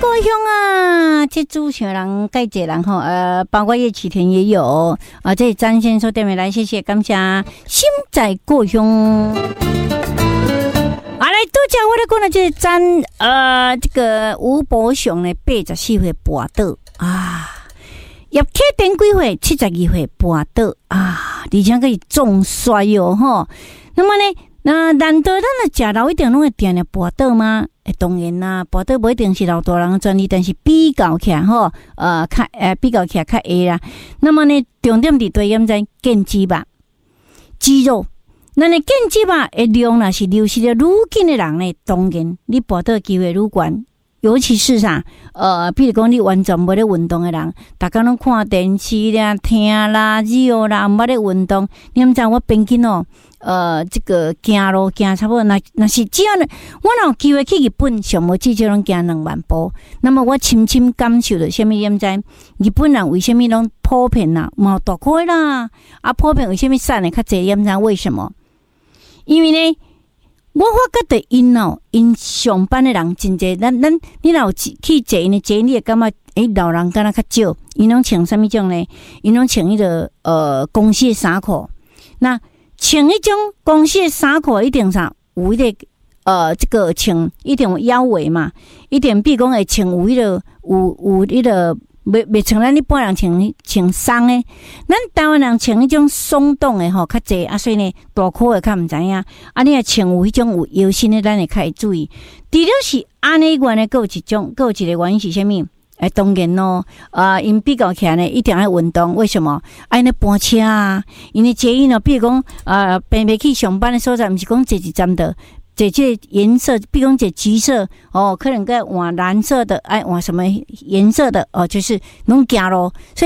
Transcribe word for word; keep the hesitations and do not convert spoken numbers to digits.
故乡啊，这主持人介济人吼，呃，包括叶启田也有啊，这张先生对面来，谢谢感谢，心在故乡。啊，来多讲我来讲了，这张呃，这个吴伯雄呢，八十四岁跋倒啊，叶启田几岁？七十二岁跋倒啊，而且可以重衰哟吼。那么呢？那难道咱的食老一定拢会定定跋倒吗？诶，当然啦，跋倒不一定是老大人的专利，但是比较起来吼，呃，较呃比较起来较会啦。那么呢，重点伫对验在腱肌肉、肌肉。那呢，腱肌肉的量若是流失的愈紧的人呢，当然你跋倒机会愈悬。尤其是啥，呃，比如讲你完全无咧运动的人，大家拢看电视啦、听啦、radio啦，毋捌咧运动。你毋知我边紧哦，呃，这个行路行差不多，那那是只要呢，我若有机会去日本，上无至少拢行两万步。那么我深深感受到什么？你毋知日本人为什么拢普遍啦，冇大块啦，啊，普遍为什么瘦的较济？你毋知为什么？因为呢。我发觉到因哦，因上班的人真济，咱咱你若去坐因的坐，你会感觉诶，老人敢若较少。因拢穿什么种呢？因拢穿迄个呃公司的衫裤。那穿迄种公司的衫裤，一定啥有迄个呃这个穿一定有腰围嘛，一定比如讲会穿有迄个有有迄个。袂袂像咱一般人穿穿松诶，咱台湾人穿迄种松动诶吼较济啊，所以呢大裤诶较毋知影。啊，你若穿有迄种有腰身诶，咱会较会注意。除了是安尼以外呢，佫有一种，佫有一个原因是啥物？诶，当然咯，啊，因比较起来呢，一定要运动。为什么？啊，因咧搬车啊，因咧捷运哦，比如讲，呃，平平去上班诶所在，毋是讲坐一站的。这这颜色，比如讲这橘色哦，可能该换蓝色的，哎，换什么颜色的哦，就是拢行咯。